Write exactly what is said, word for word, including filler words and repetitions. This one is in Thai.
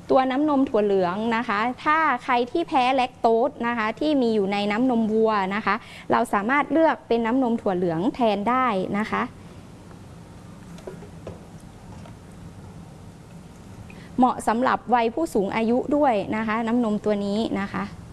ตัวน้ำนมถั่วเหลืองนะคะถ้าใครที่แพ้แลคโตสนะคะที่มีอยู่ในน้ำนมวัวนะคะเราสามารถเลือกเป็นน้ำนมถั่วเหลืองแทนได้นะคะเหมาะสำหรับวัยผู้สูงอายุด้วยนะคะน้ำนมตัวนี้นะคะ